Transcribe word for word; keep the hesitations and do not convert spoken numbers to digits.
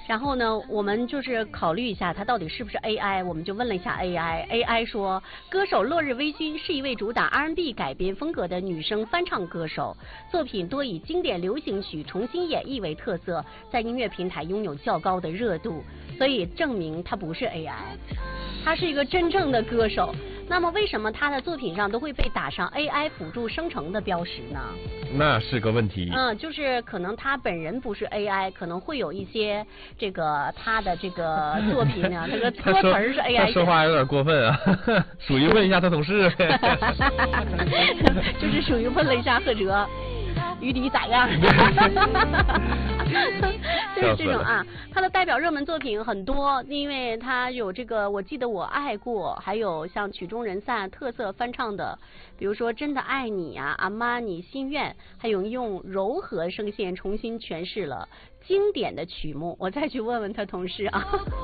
然后呢，我们就是考虑一下它到底是不是 A I， 我们就问了一下 A I，A I 说，歌手落日微醺是一位主打 R and B 改编风格的女声翻唱歌手，作品多以经典流行曲重新演绎为特色，在音乐平台拥有较高的热度，所以证明它不是 A I， 它是一个真正的歌手。那么为什么他的作品上都会被打上 A I 辅助生成的标识呢？ 那是个问题。 嗯，就是可能他本人不是 A I， 可能会有一些这个他的这个作品呢，这个歌词儿是 A I。 他说话有点过分啊，属于问一下他同事。 就是属于问了一下贺哲。于迪咋样？就是这种啊，他的代表热门作品很多，因为他有这个我记得我爱过，还有像曲终人散特色翻唱的，比如说真的爱你啊，阿玛尼心愿，还有用柔和声线重新诠释了经典的曲目。我再去问问他同事啊。